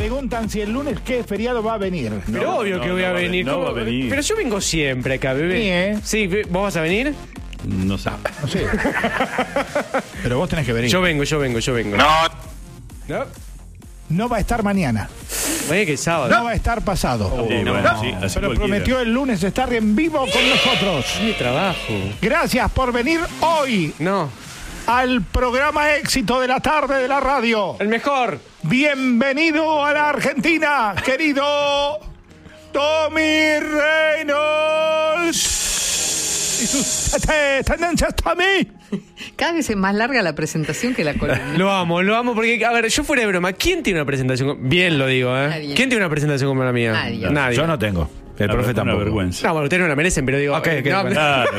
preguntan si el lunes qué feriado va a venir. Pero obvio que voy a venir. No va a venir. Pero yo vengo siempre acá, bebé. Sí, Sí, ¿vos vas a venir? No sé. No sé. Pero vos tenés que venir. Yo vengo. No. No va a estar mañana. Oye, que es sábado. No va a estar pasado. Bueno, sí, así Pero cualquiera. prometió el lunes estar en vivo con nosotros. Es mi trabajo. Gracias por venir hoy No. al programa éxito de la tarde de la radio. El mejor. Bienvenido a la Argentina, querido Tommy Reynolds. Y sus tendencias, Tommy. Cada vez es más larga la presentación que la columna. Lo amo porque, a ver, yo fuera de broma, ¿quién tiene una presentación? Bien lo digo, ¿eh? Nadie. ¿Quién tiene una presentación como la mía? Nadie. Yo no tengo. El profe Una tampoco. vergüenza. No, bueno, ustedes no la merecen, pero digo... Ok, no, bueno. Claro.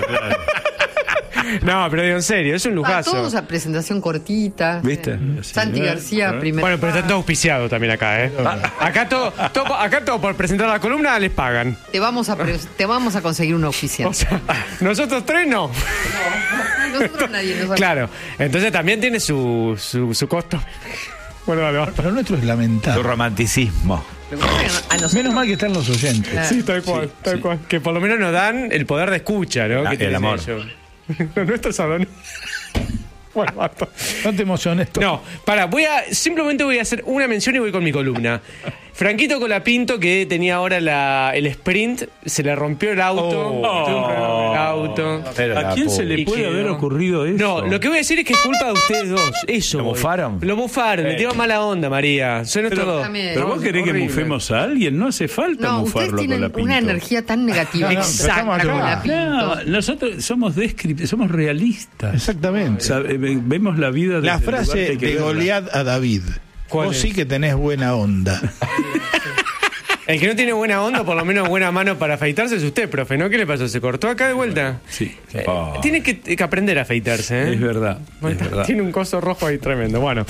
no, pero digo en serio, es un lujazo. Todos a presentación cortita. ¿Viste? Santi García, primero. Bueno, pero está todo auspiciado también acá, ¿eh? Acá todo por presentar la columna les pagan. Te vamos a conseguir un oficial. O sea, nosotros tres no. Nosotros nadie nos va a- Claro, entonces también tiene su costo. Bueno, dale, va. Pero nuestro es Tu lamentable. romanticismo. Lo que pasa es que a nosotros- Menos mal que están los oyentes. Claro. Sí, tal cual, tal cual. Que por lo menos nos dan el poder de escucha, ¿no? Ah, Que tienen el amor. ellos. Lo nuestro es hablar. Bueno, basta. No te emociones. Tommy. No, simplemente voy a hacer una mención y voy con mi columna. Franquito Colapinto, que tenía ahora el sprint, se le rompió el auto. Tuvo un problema con el auto. Pero ¿A quién se Y le puede quedó. haber ocurrido eso? No, lo que voy a decir es que es culpa de ustedes dos. Eso. ¿Lo voy. bufaron? Lo bufaron, le dieron mala onda, María. Son estos dos. También. Pero vos querés que horrible. mufemos a alguien, no hace falta No, ustedes mufarlo con tienen la pinto. una energía tan negativa. Exacto. Con la Pinto. No, nosotros somos somos realistas. Exactamente. Vemos la vida La desde el lugar que frase hay que de verla. Goliat a David. ¿Cuál Vos es? sí que tenés buena onda. El que no tiene buena onda, por lo menos buena mano para afeitarse, es usted, profe, ¿no? ¿Qué le pasó? ¿Se cortó acá de vuelta? Sí. Tiene que aprender a afeitarse, ¿eh? Es verdad. Bueno, Es verdad. tiene un coso rojo ahí tremendo. Bueno.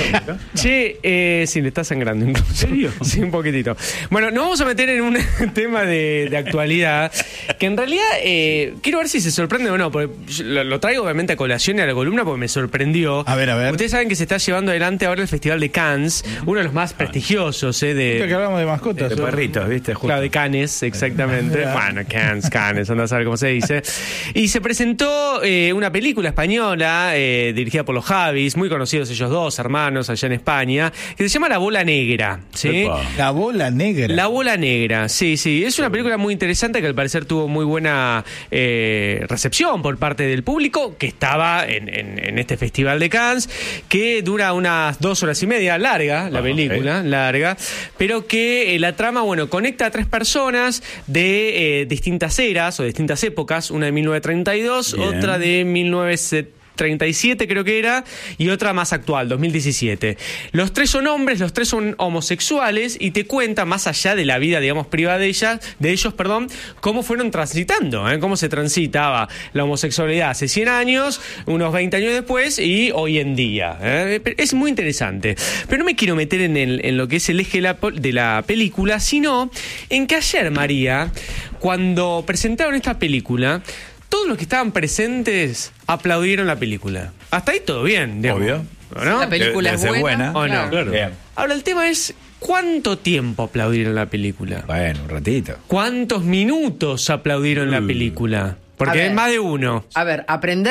Che, sí, le está sangrando incluso. ¿En serio? Sí, un poquitito. Bueno, nos vamos a meter en un tema de actualidad que en realidad quiero ver si se sorprende o no, porque yo lo traigo obviamente a colación y a la columna porque me sorprendió. A ver. Ustedes saben que se está llevando adelante ahora el Festival de Cannes, uno de los más prestigiosos, Esto que de... hablamos de mascotas. De perritos, ¿viste? Justo. Claro, de Cannes, exactamente. Bueno, Cannes, anda a saber cómo se dice. Y se presentó una película española dirigida por los Javis, muy conocidos ellos dos, hermanos, allá en España, que se llama La Bola Negra, ¿sí? Epa. La bola negra. La Bola Negra, sí. Es una película muy interesante que al parecer tuvo muy buena recepción por parte del público, que estaba en este Festival de Cannes, que dura unas 2 horas y media, larga la película, larga, pero que la trama, bueno, conecta a 3 personas de distintas eras o distintas épocas, una de 1932, Bien. otra de 1937 creo que era, y otra más actual, 2017. Los 3 son hombres, los 3 son homosexuales y te cuenta, más allá de la vida, digamos, privada de ellos, cómo fueron transitando, cómo se transitaba la homosexualidad hace 100 años, unos 20 años después y hoy en día. Es muy interesante. Pero no me quiero meter en lo que es el eje de la película, sino en que ayer, María, cuando presentaron esta película, todos los que estaban presentes aplaudieron la película. Hasta ahí todo bien, digamos. Obvio. ¿No? La película Debe es ser buena. buena. ¿O no? Claro. Bien. Ahora el tema es, ¿cuánto tiempo aplaudieron la película? Bueno, un ratito. ¿Cuántos minutos aplaudieron la película? A Porque ver. es más de uno. A ver,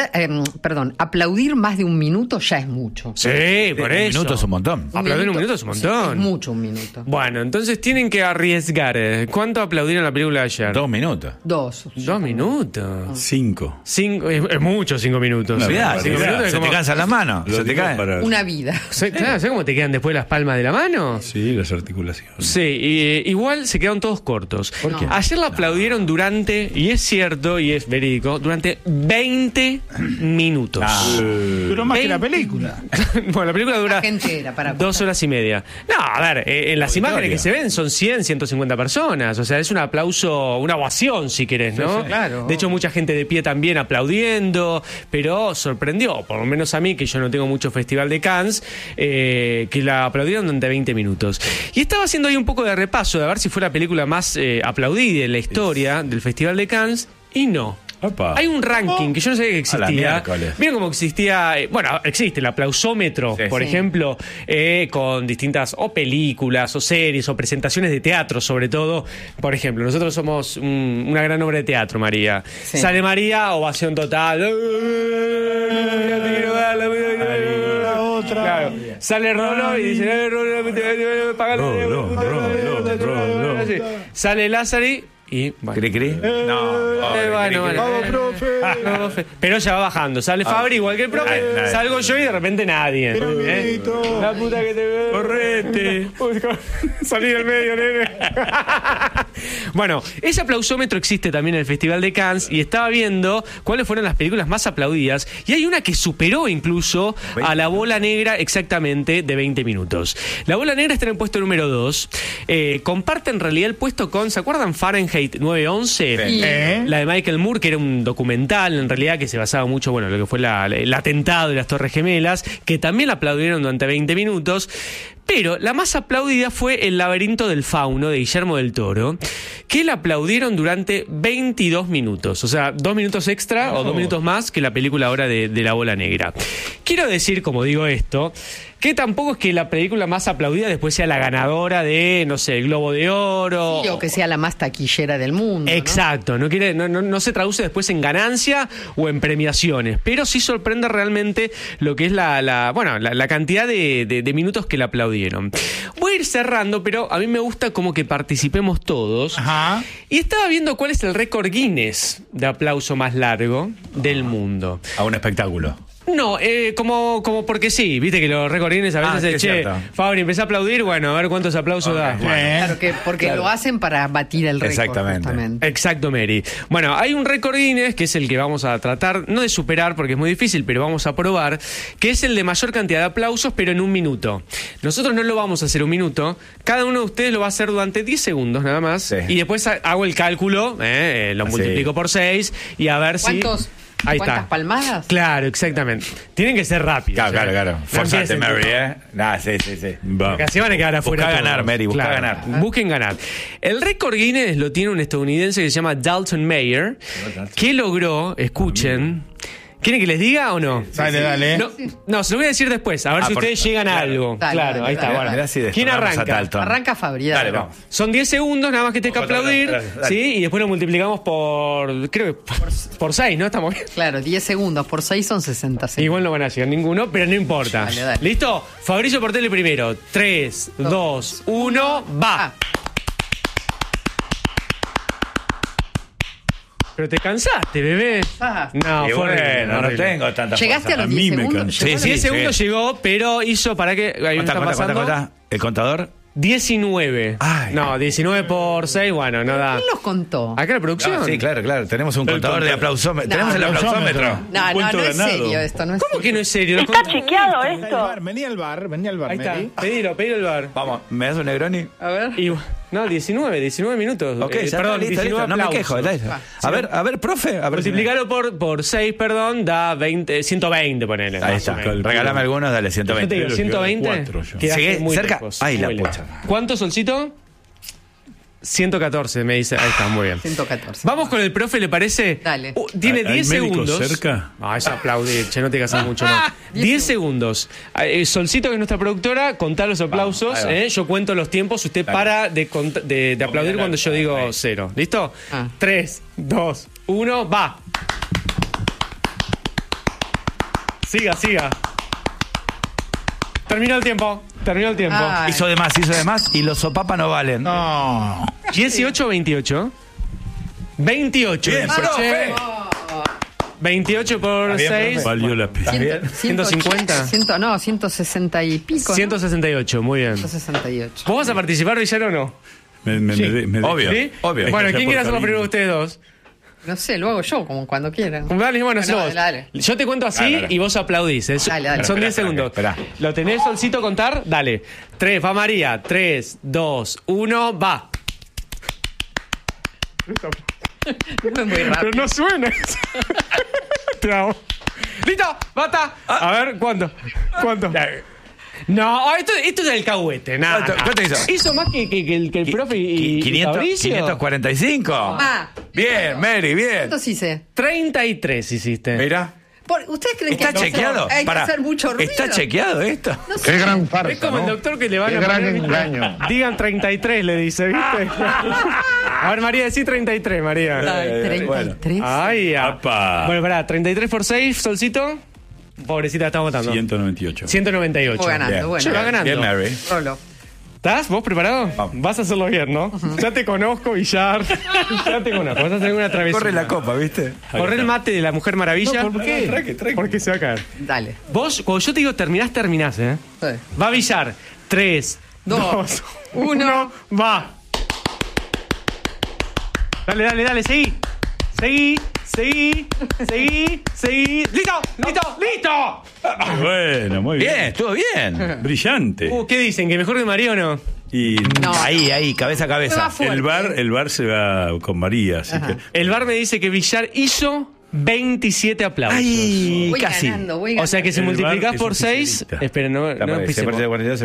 aplaudir más de un minuto ya es mucho. Sí, por Un eso. minuto es un montón. Aplaudir un minuto es un montón. Es mucho un minuto. Bueno, entonces tienen que arriesgar. ¿Cuánto aplaudieron la película de ayer? 2 minutos. 2. 2 minutos. 5. Es mucho 5 minutos. No, Olvidá, 5 minutos es se como... te cansan las manos. Se te caen. Una vida. Claro, ¿sabes cómo te quedan después las palmas de la mano? Sí, las articulaciones. Sí, igual se quedaron todos cortos. ¿Por qué? Ayer la aplaudieron durante, y es cierto y es verídico, durante 20 minutos. Duró más que la 20. película. Bueno, la película dura La gente era para 2 horas y media. No, a ver, en las imágenes que se ven son 100, 150 personas. O sea, es un aplauso, una ovación, si querés, ¿no? sí, claro. De hecho, mucha gente de pie también aplaudiendo, pero sorprendió, por lo menos a mí, que yo no tengo mucho Festival de Cannes, que la aplaudieron durante 20 minutos. Y estaba haciendo ahí un poco de repaso de ver si fue la película más aplaudida en la historia del Festival de Cannes, y no. Opa. Hay un ranking que yo no sabía que A la existía. miércoles. Miren cómo existía. Bueno, existe el aplausómetro, Sí, por sí. ejemplo, con distintas o películas o series o presentaciones de teatro, sobre todo. Por ejemplo, nosotros somos una gran obra de teatro, María. Sí. Sale María, ovación total. La otra. Claro. Sale Rolo y dice: pagale. Rolo. Así. Sale Lázaro y. Bueno. ¿Cri, cri? No. Bueno. Vamos, profe. Profe. Pero ya va bajando. Sale Fabri igual que el profe. Nadie. Salgo yo y de repente nadie. Piramidito. La puta que te veo. Correte. Salí del medio, nene. Bueno, ese aplausómetro existe también en el Festival de Cannes y estaba viendo cuáles fueron las películas más aplaudidas y hay una que superó incluso a La Bola Negra exactamente de 20 minutos. La Bola Negra está en el puesto número 2. Comparte en realidad el puesto con, ¿se acuerdan Fahrenheit 9/11? Sí. La de Michael Moore, que era un documental en realidad que se basaba mucho, bueno, en lo que fue el atentado de las Torres Gemelas, que también la aplaudieron durante 20 minutos. Pero la más aplaudida fue El laberinto del fauno de Guillermo del Toro, que la aplaudieron durante 22 minutos. O sea, 2 minutos extra o 2 minutos más que la película ahora de La Bola Negra. Quiero decir, como digo esto, que tampoco es que la película más aplaudida después sea la ganadora de, no sé, el Globo de Oro. Sí, o que sea la más taquillera del mundo. ¿no? Exacto, no se traduce después en ganancia o en premiaciones, pero sí sorprende realmente lo que es la cantidad de minutos que la aplaudieron. Voy a ir cerrando, pero a mí me gusta como que participemos todos. Ajá. Y estaba viendo cuál es el récord Guinness de aplauso más largo del mundo. A un espectáculo. No, como porque sí, viste que los récord Guinness a veces que es, es che, cierto. Fabri, empecé a aplaudir, bueno, a ver cuántos aplausos da. Claro, porque lo hacen para batir el récord. Exactamente. Justamente. Exacto, Mary. Bueno, hay un récord Guinness, que es el que vamos a tratar, no de superar porque es muy difícil, pero vamos a probar, que es el de mayor cantidad de aplausos, pero en un minuto. Nosotros no lo vamos a hacer un minuto, cada uno de ustedes lo va a hacer durante 10 segundos nada más, Sí. y después hago el cálculo, lo multiplico por 6, y a ver si... Ahí ¿Cuántas está. palmadas? Claro, exactamente. Tienen que ser rápidos. Claro. No Forzate, empiecen, Mary, Nah, sí. Va. porque así van a quedar afuera. Busca todos. ganar, Mary, busca ganar. Busquen ganar. El récord Guinness lo tiene un estadounidense que se llama Dalton Mayer, que logró, escuchen, ¿quieren que les diga o no? Dale. No, se lo voy a decir después, a ver si porque- ustedes llegan a algo. Dale, claro, dale, ahí está. dale. Bueno. Mirá si ¿Quién destrozamos a arranca? Dalton. Arranca Fabri, Dale, vamos. Son 10 segundos, nada más que tenga que aplaudir, Dale. ¿sí? Y después lo multiplicamos por, creo que por 6, ¿no? Estamos bien. Claro, 10 segundos por 6 son 60 segundos. Igual no van a llegar ninguno, pero no importa. Dale. ¿Listo? Fabricio Portelli primero. 3, 2, 1, va. Pero te cansaste, bebé. No, Y fue horrible, bueno, no horrible. tengo tanta ¿Llegaste a fuerza. los A mí 10 me segundos? cansé. ¿Llegó a Sí, los 10 segundos llegó, pero hizo para que. Ahí me está pasando. ¿Cuánta? ¿El contador? 19. Ay. No, 19 por 6, bueno, no da. ¿Quién los contó? ¿Acá la producción? No, sí, claro. Tenemos un contador de aplausómetro. No, Tenemos el aplausómetro. No, Punto no es ganado. serio esto, no es ¿Cómo que no es serio? ¿Está chequeado esto? Venía al bar, Ahí está. Mary. Pedilo el bar. Vamos, ¿me das un Negroni? A ver. Y, no, 19 minutos. Ok, ya perdón, está, listo. 19 No me aplausos. quejo. Dale. A ver, profe. A ver si me- Multiplicarlo por 6, perdón, da 120, ponele. Ahí más o está. menos. Regálame algunos, dale, Yo te 120. digo, Pero 120. quedaron 4 yo. Quedaste Llegué muy cerca. lejos, Ay, la muy lejos. pucha. ¿Cuánto, Solcito? 114, me dice. Ahí está, muy bien. 114. Vamos con el profe, ¿le parece? Dale. Tiene ¿Hay 10 médicos segundos. cerca? Ah, es aplaudir, che, no te casas mucho más. 10 segundos. Solcito, que es nuestra productora, contá los aplausos. Vamos, ahí va. Yo cuento los tiempos. Usted Dale. para de aplaudir cuando yo digo Ahí. 0. ¿Listo? Ah. 3, 2, 1, va. Siga. Terminó el tiempo. Ay. Hizo de más y los sopapas no valen. No. 18 o 28. 28. Bien, profe. 28 por Está bien, 6. Valió la pena. 150. 160 y pico. ¿no? 168, muy bien. 168. ¿Vos vas a participar, Villano, o no? Obvio. ¿Sí? Obvio. Bueno, Es que ¿quién ya quiere por hacerlo primero cariño. ustedes dos? No sé, lo hago yo, como cuando quieran. Dale, bueno, hacelo vos. dale. Yo te cuento así Dale. y vos aplaudís. Dale. Son 10 Espera, segundos. espera. ¿Lo tenés, Solcito, contar? Dale. 3, va María. 3, 2, 1, va. No es muy rápido. no suena. Te amo. ¡Listo! ¡Basta! A ver, ¿cuánto? No, esto es del cahuete, nada. ¿Cuánto hizo? Hizo más que el profe y 500, Fabricio. 545. Bien, Mary, bien. ¿Cuántos hice? 33 hiciste. Mira. ¿Ustedes creen ¿Está que chequeado? hay que Pará, hacer mucho ruido? ¿Está chequeado esto? No sé. Qué gran farsa, Es como el ¿no? doctor que le van Qué a gran poner, ¿viste? engaño. Digan 33, le dice, ¿viste? A ver, María, decí 33, María. Ay, 33. Ay, Apa. Bueno, pará, 33 por 6, Solcito. Pobrecita, estamos votando. 198. 198. Voy ganando, Bien. bueno. Yo va ganando. Bien, Mary. Rolo. ¿Estás? ¿Vos preparado? Vamos. Vas a hacerlo bien, ¿no? Ya te conozco, Villar. Ya te conozco. Vas a hacer una travesura. Corre la copa, ¿viste? Corre el mate de la Mujer Maravilla. No, ¿por qué? Porque se va a caer. Dale. Vos, cuando yo te digo terminás, ¿eh? Sí. Va Villar. 3, 2, 1, va. Dale, seguí. Seguí. ¡Listo! Bueno, muy bien. Bien, estuvo bien. Brillante. ¿Qué dicen? ¿Que mejor que María o no? Y No. Ahí, cabeza a cabeza. fuerte. el bar se va con María, así que. El bar me dice que Villar hizo 27 aplausos. Ay, Voy casi. ganando, voy O sea que si El multiplicás bar es por un 6, especialista. esperen, no empecemos.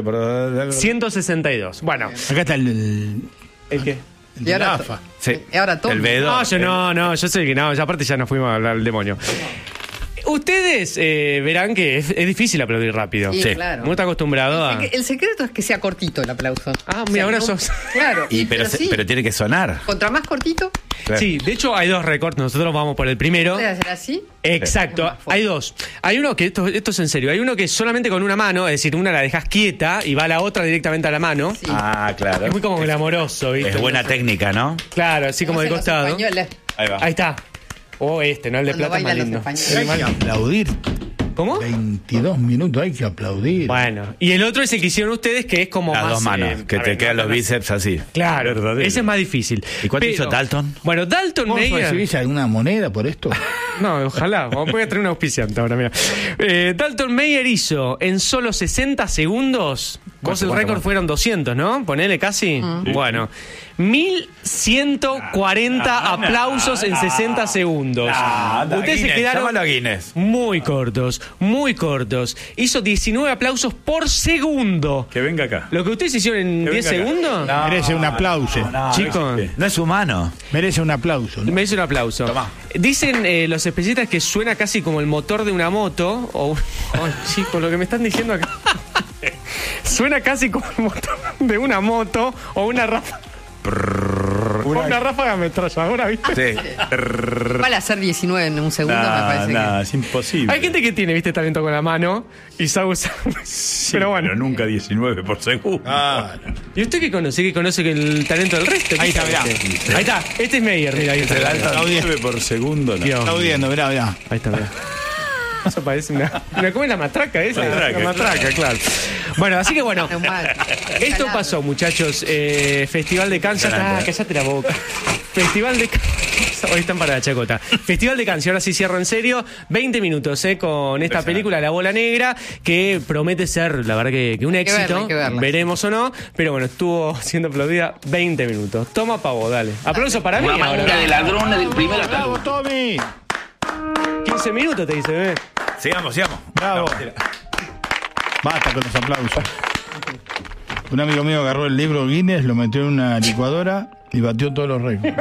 162. Bueno, Acá está el ¿el qué? Y ahora, AFA. Sí. y ahora todo. El veedor. No, yo sé que no, ya aparte ya nos fuimos a hablar del demonio. Ustedes verán que es difícil aplaudir rápido. Sí, claro. Uno está acostumbrado a... El secreto es que sea cortito el aplauso. Ah, mira, ahora no- sos- Claro. Pero tiene que sonar. Contra más cortito, Sí, de hecho hay dos récords, nosotros vamos por el primero. ¿puede hacer así? Exacto, hay dos. Hay uno que, esto es en serio, hay uno que solamente con una mano, es decir, una la dejas quieta y va la otra directamente a la mano. Sí. Ah, claro. Es muy como glamoroso, ¿viste? Es buena técnica, ¿no? Claro, así como de Hacen los costado. españoles. Ahí va. Ahí está. O este, ¿no? El de Cuando plata es más bailan lindo. los españoles. Hay que aplaudir. ¿Cómo? 22 minutos, hay que aplaudir. Bueno, y el otro es el que hicieron ustedes, que es como Las más... dos manos, que a te ver, quedan no, los no, bíceps así. Claro, Verdadero. ese es más difícil. ¿Y cuánto Pero- hizo Dalton? Bueno, Dalton ¿Vos Mayer... recibís alguna moneda por esto? No, ojalá. Voy a traer un auspiciante ahora, mira. Dalton Mayer hizo en solo 60 segundos... Vos el récord fueron 200, ¿no? Ponele casi. Bueno, 1140 aplausos en 60 segundos. Ustedes se quedaron Llámalo a Guinness. muy cortos, muy cortos. Hizo 19 aplausos por segundo. Que venga acá. Lo que ustedes hicieron en Que 10 venga acá. segundos, Merece un aplauso. chicos, No es humano. Merece un aplauso. ¿no? me hizo un aplauso. Tomá. Dicen los especialistas que suena casi como el motor de una moto. O, ay, chicos, lo que me están diciendo acá. Suena casi como el motor de una moto o una ráfaga. Una ráfaga ametralladora, ¿viste? Sí. Vale hacer 19 en un segundo, me parece Nah, es imposible. Hay gente que tiene, viste, talento con la mano y sabe usar. Sí, pero bueno. nunca 19 por segundo. ¿Y usted qué conoce? ¿Qué conoce que el talento del resto? Ahí está, mirá. Ahí está. Este es Meyer, mira, ahí está. 19 por segundo, no. Dios. Aplaudiendo, mirá. Ahí está, mirá. Eso parece una. ¿Cómo es la matraca esa? Matraca, La matraca, claro. Bueno, así que bueno. Neumático. Esto Calado. pasó, muchachos. Festival de Cannes. Cállate la boca. Festival de Cannes. Hoy están para la chacota. Festival de Cannes. Y ahora sí cierro en serio. 20 minutos con esta película, La Bola Negra, que promete ser, la verdad, que un éxito. hay que verla. Veremos o no. Pero bueno, estuvo siendo aplaudida 20 minutos. Toma pavo, dale. Aplauso para mí. Ahora. ¡Bravo, Tommy! 15 minutos te dice, bebé. Sigamos. ¡Bravo! Basta con los aplausos. Un amigo mío agarró el libro Guinness, lo metió en una licuadora y batió todos los récords.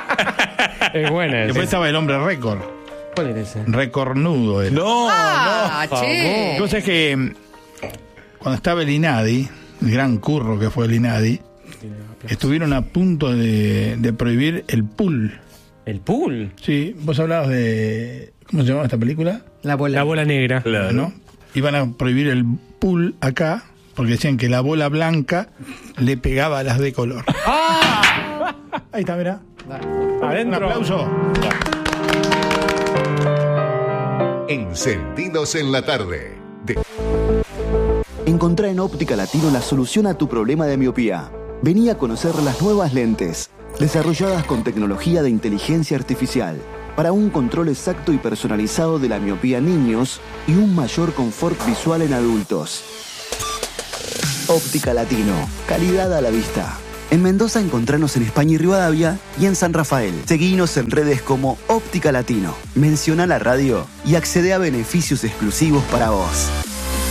Es buena. Después estaba el hombre récord. ¿Cuál es ese? Recordnudo era. Ah, che. Cosa es que cuando estaba el INADI, el gran curro que fue el INADI, estuvieron a punto de prohibir el pool. ¿El pool? Sí, vos hablabas de... ¿Cómo se llamaba esta película? La bola. La Bola Negra. Claro. ¿No? Iban a prohibir el pool acá porque decían que la bola blanca le pegaba a las de color. Ahí está, mirá. Un Adentro. aplauso. Encendidos en la tarde. Encontrá en Óptica Latino la solución a tu problema de miopía. Vení a conocer las nuevas lentes, desarrolladas con tecnología de inteligencia artificial, para un control exacto y personalizado de la miopía en niños y un mayor confort visual en adultos. Óptica Latino, calidad a la vista. En Mendoza encontranos en España y Rivadavia y en San Rafael. Seguinos en redes como Óptica Latino. Menciona la radio y accede a beneficios exclusivos para vos.